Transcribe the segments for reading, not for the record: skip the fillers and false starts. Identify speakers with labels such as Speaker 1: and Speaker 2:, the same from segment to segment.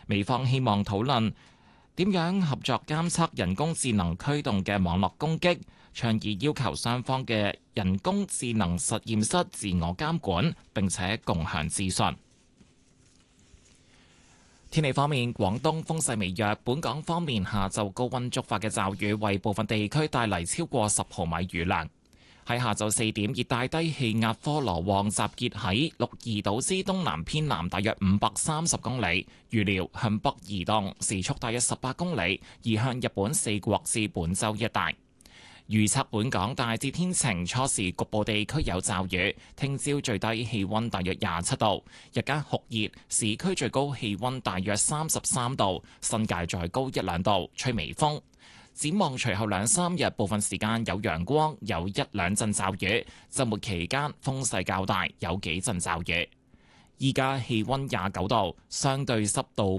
Speaker 1: 美方希望討論點樣合作監測人工智能驅動嘅網絡攻擊，倡議要求雙方嘅人工智能實驗室自我監管，並且共享資訊。天氣方面，廣東風勢微弱，本港方面下晝高溫觸發嘅驟雨為部分地區帶嚟超過10毫米雨量。喺下晝4點，熱帶低氣壓科羅旺集結喺鹿兒島之東南偏南大約530公里，預料向北移動，時速大約18公里，移向日本四國至本州一帶。預測本港大致天晴，初時局部地區有驟雨。聽朝最低氣溫大約27度，日間酷熱，市區最高氣溫大約33度，新界再高1-2度，吹微風。展望隨後2-3日，部分時間有陽光，有1-2陣驟雨。週末期間風勢較大，有幾陣驟雨。依家氣溫29度，相對濕度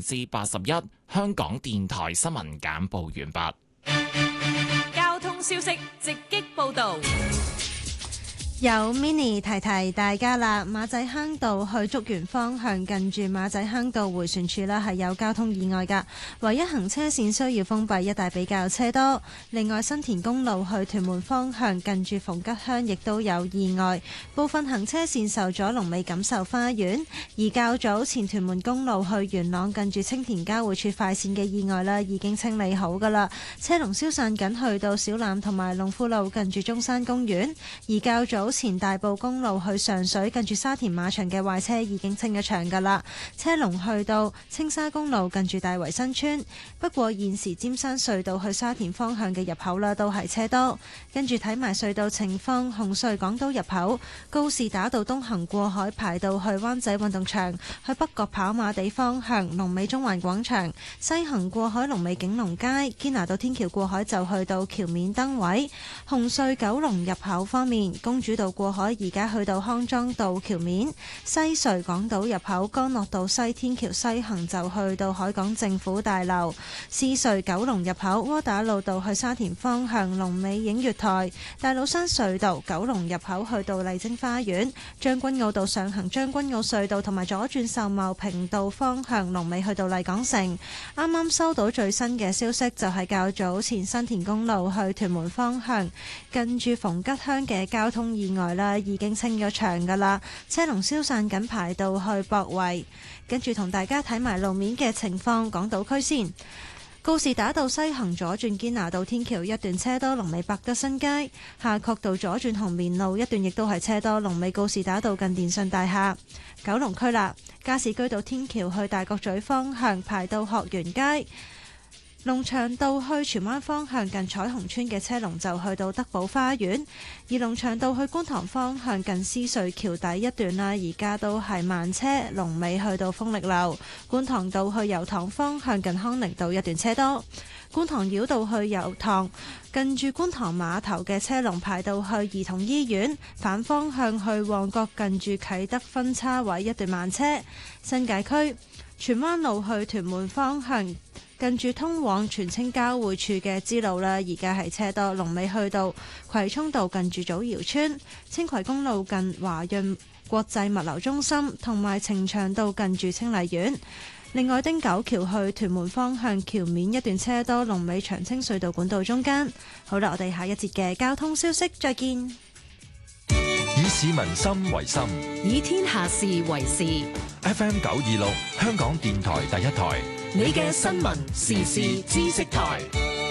Speaker 1: 81%。香港電台新聞簡報完畢。
Speaker 2: 消息直擊報導。
Speaker 3: 有 Mini 提提大家啦，馬仔坑道去竹園方向近住馬仔坑道迴旋處啦，係有交通意外㗎，唯一行車線需要封閉，一帶比較車多。另外，新田公路去屯門方向近住逢吉鄉亦都有意外，部分行車線受阻，龍尾錦繡花園。而較早前屯門公路去元朗近住青田交匯處快線嘅意外啦，已經清理好㗎啦，車龍消散緊，去到小欖同埋龍富路近住中山公園。而較早前大埔公路去上水近住沙田馬場嘅壞車已經清咗場㗎啦，車龍去到青沙公路近住大圍新村。不過現時尖山隧道去沙田方向嘅入口啦都係車多。跟住睇埋隧道情況，紅隧港島入口告士打道東行過海排到去灣仔運動場，去北角跑馬地方向龍尾中環廣場，西行過海龍尾景隆街，堅拿道天橋過海就去到橋面燈位。紅隧九龍入口方面，公主道過海而家去到康莊道橋面，西隧港島入口干諾道西天橋西行就去到海港政府大樓，獅隧九龍入口窩打老道去沙田方向龍尾映月台，大老山隧道九龍入口去到麗晶花園，將軍澳道上行將軍澳隧道同埋左轉秀茂坪道方向龍尾去到麗港城。啱啱收到最新嘅消息，就係較早前新田公路去屯門方向近住逢吉鄉嘅交通意外啦，已經清咗場噶啦，車龍消散緊，排到去博圍。跟住同大家睇埋路面嘅情況，港島區先。告士打道西行左轉堅拿道天橋一段車多，龍尾百德新街；夏慤道左轉紅棉路一段亦都係車多，龍尾告士打道近電信大廈。九龍區啦，加士居道天橋去大角咀方向排到學園街。龍翔道去荃灣方向近彩虹村嘅車龍就去到德寶花園，而龍翔道去觀塘方向近獅隧橋底一段啦，而家都係慢車，龍尾去到豐力樓。觀塘道去油塘方向近康寧道一段車多，觀塘繞道去油塘近住觀塘碼頭嘅車龍排到去兒童醫院，反方向去旺角近住啟德分叉位一段慢車。新界區荃灣路去屯門方向近住通往荃青交匯處嘅支路啦，而家係車多，龍尾去到葵涌道近住祖堯村，青葵公路近華潤國際物流中心，同埋呈祥道近住清麗苑。另外，汀九橋去屯門方向橋面一段車多，龍尾長青隧道管道中間。好啦，我哋下一節嘅交通消息再見。
Speaker 4: 以市民心為心，
Speaker 2: 以天下事為事。
Speaker 4: FM 926香港電台第一台，
Speaker 2: 你嘅新聞時事知識台。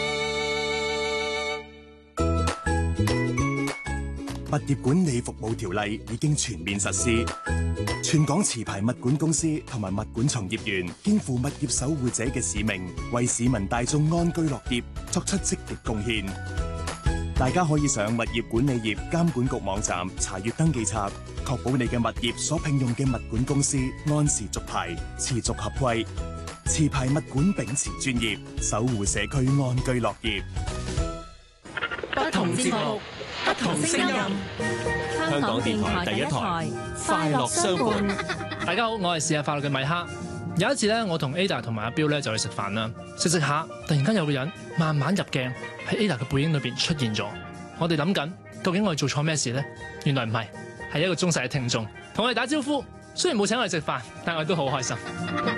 Speaker 5: 物業管理服務條例已經全面實施，全港持牌物管公司同埋物管從業員肩負物業守護者嘅使命，為市民大眾安居樂業作出積極貢獻。大家可以上物業管理業監管局網站查閱登記冊，確保你嘅物業所聘用嘅物管公司按時續牌，持續合規。持牌物管秉持專業，守護社區安居樂業。
Speaker 2: 不同節目，不同聲音。香港電台第一台，快樂相伴。
Speaker 6: 大家好，我係試下法律嘅米哈。有一次咧，我同 Ada 同埋阿彪咧就去食飯啦，食下，突然間有個人慢慢入鏡喺 Ada 嘅背影裏邊出現咗。我哋諗緊，究竟我哋做錯咩事呢？原來唔係，係一個忠實嘅聽眾同我哋打招呼。雖然冇請我哋食飯，但我哋都好開心。